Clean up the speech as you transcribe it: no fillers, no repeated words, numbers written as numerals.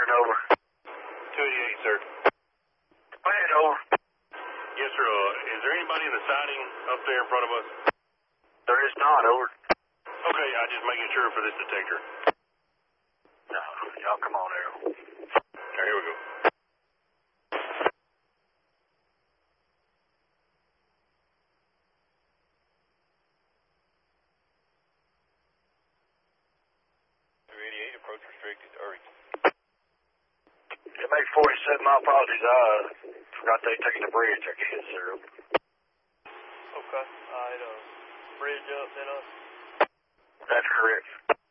over. 288, sir. Go ahead, over. Yes, sir. Is there anybody in the siding up there in front of us? There is not, over. Okay, I'm just making sure for this detector. No, y'all come on there. All right, here we go. Approach restricted, hurry. It makes 47, my apologies. Forgot they taking the bridge, I guess, sir. Okay, alright, bridge up, then up. That's correct.